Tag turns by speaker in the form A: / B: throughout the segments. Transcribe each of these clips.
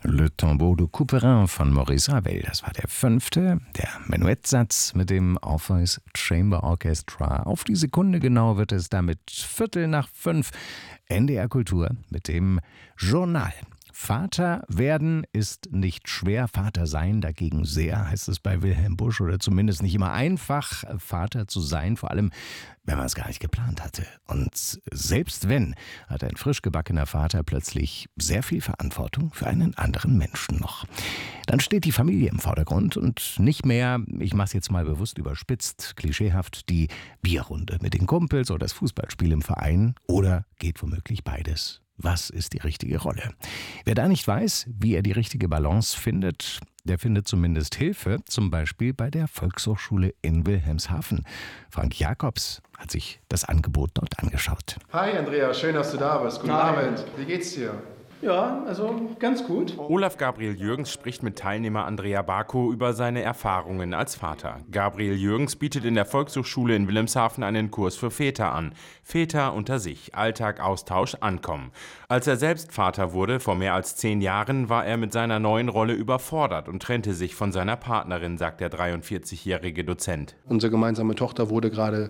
A: Le Tombeau de Couperin von Maurice Ravel. Das war der 5., der Menuettsatz mit dem Orpheus Chamber Orchestra. Auf die Sekunde genau wird es damit 5:15. NDR Kultur mit dem Journal. Vater werden ist nicht schwer, Vater sein dagegen sehr, heißt es bei Wilhelm Busch, oder zumindest nicht immer einfach, Vater zu sein, vor allem, wenn man es gar nicht geplant hatte. Und selbst wenn, hat ein frisch gebackener Vater plötzlich sehr viel Verantwortung für einen anderen Menschen noch. Dann steht die Familie im Vordergrund und nicht mehr, ich mache es jetzt mal bewusst überspitzt, klischeehaft, die Bierrunde mit den Kumpels oder das Fußballspiel im Verein, oder geht womöglich beides. Was ist die richtige Rolle? Wer da nicht weiß, wie er die richtige Balance findet, der findet zumindest Hilfe, zum Beispiel bei der Volkshochschule in Wilhelmshaven. Frank Jacobs hat sich das Angebot dort angeschaut.
B: Hi Andrea, schön, dass du da bist. Guten Abend. Wie geht's dir?
C: Ja, also ganz gut.
D: Olaf Gabriel Jürgens spricht mit Teilnehmer Andrea Barkow über seine Erfahrungen als Vater. Gabriel Jürgens bietet in der Volkshochschule in Wilhelmshaven einen Kurs für Väter an. Väter unter sich, Alltag, Austausch, Ankommen. Als er selbst Vater wurde, vor mehr als 10 Jahren, war er mit seiner neuen Rolle überfordert und trennte sich von seiner Partnerin, sagt der 43-jährige Dozent.
B: Unsere gemeinsame Tochter wurde gerade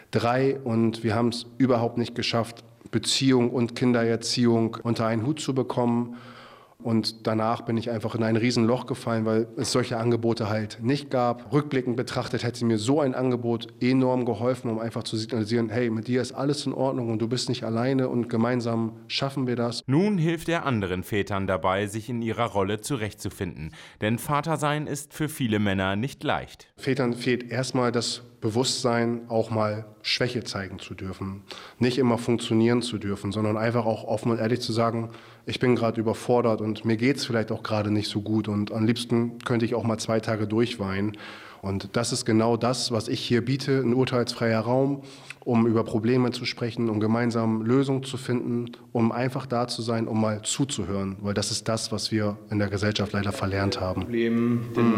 B: 3 und wir haben es überhaupt nicht geschafft, Beziehung und Kindererziehung unter einen Hut zu bekommen. Und danach bin ich einfach in ein Riesenloch gefallen, weil es solche Angebote halt nicht gab. Rückblickend betrachtet hätte mir so ein Angebot enorm geholfen, um einfach zu signalisieren, hey, mit dir ist alles in Ordnung und du bist nicht alleine und gemeinsam schaffen wir das.
D: Nun hilft er anderen Vätern dabei, sich in ihrer Rolle zurechtzufinden. Denn Vatersein ist für viele Männer nicht leicht.
B: Vätern fehlt erstmal das Bewusstsein, auch mal Schwäche zeigen zu dürfen. Nicht immer funktionieren zu dürfen, sondern einfach auch offen und ehrlich zu sagen, ich bin gerade überfordert und mir geht es vielleicht auch gerade nicht so gut und am liebsten könnte ich auch mal 2 Tage durchweinen. Und das ist genau das, was ich hier biete, ein urteilsfreier Raum, um über Probleme zu sprechen, um gemeinsam Lösungen zu finden, um einfach da zu sein, um mal zuzuhören. Weil das ist das, was wir in der Gesellschaft leider verlernt haben.
C: Den